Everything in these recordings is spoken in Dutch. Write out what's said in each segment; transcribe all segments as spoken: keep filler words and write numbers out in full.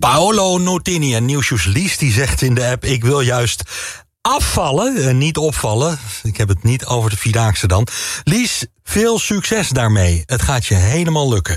Paolo Nutini en Nieuwshoes Lies die zegt in de app: ik wil juist afvallen, en niet opvallen. Ik heb het niet over de Vierdaagse dan. Lies, veel succes daarmee. Het gaat je helemaal lukken.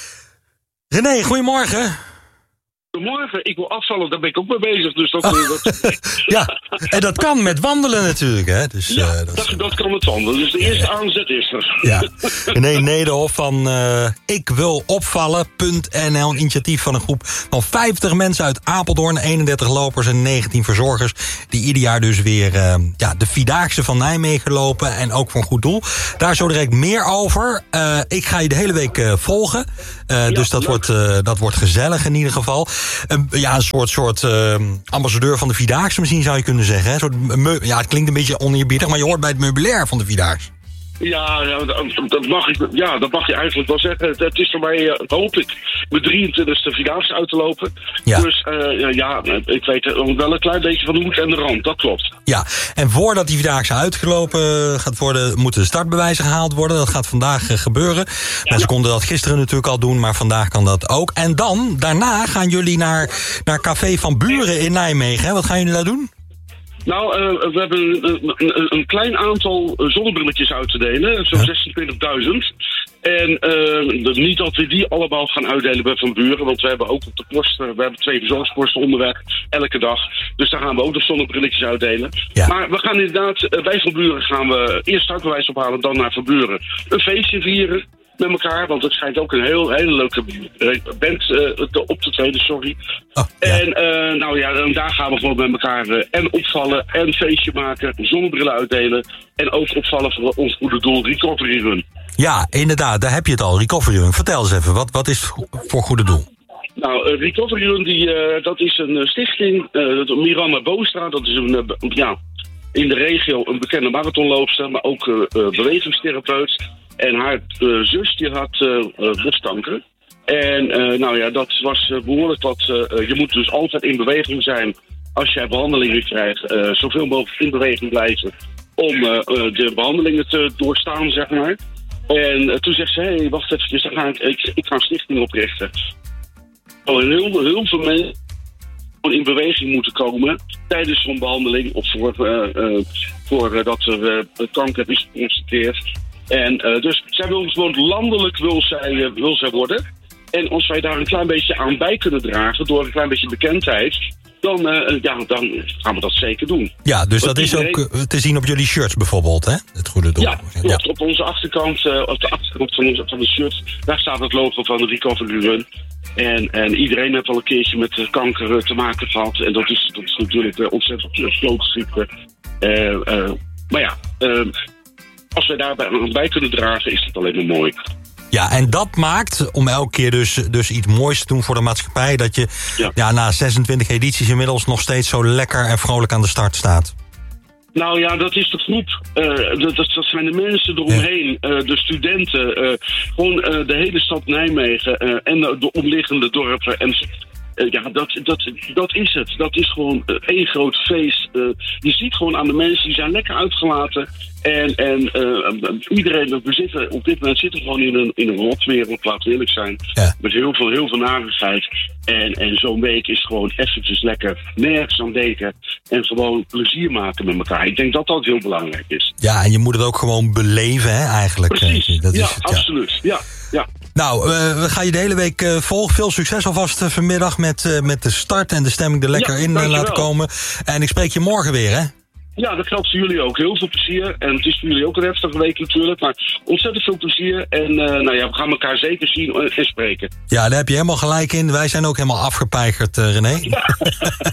René, goedemorgen. Goedemorgen, ik wil afvallen, daar ben ik ook mee bezig. Dus dat, dat... ja, en dat kan met wandelen natuurlijk, hè? Dus, ja, uh, dat, dat, dat kan met wandelen. Dus de eerste ja, ja. aanzet is er. Ja. René Nederhof van uh, ik wil opvallen punt n l. Een initiatief van een groep van vijftig mensen uit Apeldoorn. eenendertig lopers en negentien verzorgers. Die ieder jaar dus weer uh, ja, de Vierdaagse van Nijmegen lopen. En ook voor een goed doel. Daar zo direct meer over. Uh, ik ga je de hele week uh, volgen. Uh, ja, dus dat wordt, uh, dat wordt gezellig in ieder geval. Uh, ja, een soort, soort uh, ambassadeur van de Vierdaagse misschien zou je kunnen zeggen. Hè? Een soort meu- ja, het klinkt een beetje oneerbiedig, maar je hoort bij het meubilair van de Vierdaagse. Ja, ja dat, mag ik, ja, dat mag je eigenlijk wel zeggen. Het, het is voor mij, uh, hoop ik, mijn drieëntwintigste Vierdaagse uit te lopen. Ja. Dus uh, ja, ik weet wel een klein beetje van de hoed en de rand, dat klopt. Ja, en voordat die Vierdaagse uitgelopen gaat worden, moeten de startbewijzen gehaald worden. Dat gaat vandaag uh, gebeuren. Ja. Nou, ze konden dat gisteren natuurlijk al doen, maar vandaag kan dat ook. En dan, daarna gaan jullie naar, naar Café van Buren in Nijmegen. Hè? Wat gaan jullie daar doen? Nou, uh, we hebben een, een, een klein aantal zonnebrilletjes uit te delen. Zo'n zesentwintigduizend. En uh, niet dat we die allemaal gaan uitdelen bij Van Buren. Want we hebben ook op de post, we hebben twee verzorgingsposten onderweg. Elke dag. Dus daar gaan we ook de zonnebrilletjes uitdelen. Ja. Maar we gaan inderdaad, bij Van Buren gaan we eerst startbewijs ophalen. Dan naar Van Buren een feestje vieren. Met elkaar, want het schijnt ook een heel, hele leuke band uh, op te treden, sorry. Oh, ja. En uh, nou ja, en daar gaan we gewoon met elkaar uh, en opvallen en een feestje maken, zonnebrillen uitdelen en ook opvallen voor ons goede doel, Recovery Run. Ja, inderdaad, daar heb je het al, Recovery Run. Vertel eens even, wat, wat is het voor goede doel? Nou, uh, Recovery Run, die, uh, dat is een uh, stichting, uh, Miranda Boostra, dat is een, uh, ja, in de regio een bekende marathonloopster, maar ook uh, uh, bewegingstherapeut. En haar uh, zus die had uh, uh, borstkanker. En uh, nou ja, dat was uh, behoorlijk wat. Uh, je moet dus altijd in beweging zijn als jij behandelingen krijgt. Uh, zoveel mogelijk in beweging blijven om uh, uh, de behandelingen te doorstaan, zeg maar. En uh, toen zegt ze, hé, hey, wacht even, dan ga ik, ik, ik ga een stichting oprichten. Oh, heel, heel veel mensen in beweging moeten komen tijdens zo'n behandeling of voor, uh, uh, voor uh, dat er uh, kanker is geconstateerd. En uh, dus zij wil gewoon landelijk wil zij, uh, wil zij worden. En als wij daar een klein beetje aan bij kunnen dragen, door een klein beetje bekendheid, dan, uh, ja, dan gaan we dat zeker doen. Ja, dus Want dat iedereen... is ook uh, te zien op jullie shirts bijvoorbeeld, hè? Het goede doel. Ja, klopt. Ja. Op onze achterkant, uh, op de achterkant van, onze, van de shirt, daar staat het logo van de Recovery Run. En, en iedereen heeft al een keertje met uh, kanker uh, te maken gehad. En dat is, dat is natuurlijk uh, ontzettend grote ziekte. Uh, uh, maar ja... Uh, Als wij daarbij bij kunnen dragen, is het alleen maar mooi. Ja, en dat maakt, om elke keer dus, dus iets moois te doen voor de maatschappij, dat je ja. Ja, na zesentwintig edities inmiddels nog steeds zo lekker en vrolijk aan de start staat. Nou ja, dat is de groep. Uh, dat, dat zijn de mensen eromheen. Ja. Uh, de studenten. Uh, gewoon uh, de hele stad Nijmegen. Uh, en de omliggende dorpen. En Uh, ja, dat, dat, dat is het. Dat is gewoon uh, één groot feest. Uh, je ziet gewoon aan de mensen, die zijn lekker uitgelaten. En, en uh, iedereen, we zitten, op dit moment zitten we gewoon in een, in een rotwereld, laten we eerlijk zijn. Ja. Met heel veel, heel veel narigheid. En, en zo'n week is gewoon eventjes lekker nergens aan denken. En gewoon plezier maken met elkaar. Ik denk dat dat heel belangrijk is. Ja, en je moet het ook gewoon beleven, hè, eigenlijk. Precies, dat ja, is het, ja, absoluut. Ja, ja. Nou, uh, we gaan je de hele week uh, volgen. Veel succes alvast uh, vanmiddag met, uh, met de start en de stemming er lekker ja, in uh, laten komen. En ik spreek je morgen weer, hè? Ja, dat geldt voor jullie ook. Heel veel plezier. En het is voor jullie ook een heftige week natuurlijk. Maar ontzettend veel plezier. En uh, nou ja, we gaan elkaar zeker zien en spreken. Ja, daar heb je helemaal gelijk in. Wij zijn ook helemaal afgepeigerd, uh, René. Ja.